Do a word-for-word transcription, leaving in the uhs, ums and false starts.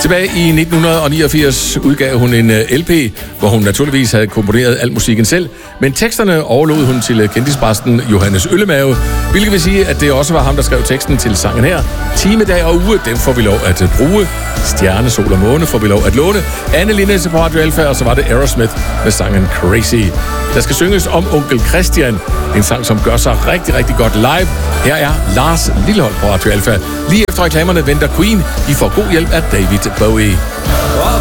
Tilbage i nitten niogfirs udgav hun en L P, hvor hun naturligvis havde komponeret al musikken selv, men teksterne overlod hun til kendispræsten Johannes Øllemave, hvilket vil sige, at det også var ham, der skrev teksten til sangen her. Time, dag og uge, dem får vi lov at bruge. Stjerne, sol og måne får vi lov at låne. Anne Linse på Radio Alfa, og så var det Aerosmith med sangen Crazy. Der skal synges om Onkel Christian, en sang, som gør sig rigtig, rigtig godt live. Her er Lars Lillehold på Radio Alfa. Lige efter reklamerne venter Queen. I får god hjælp af David Bowie.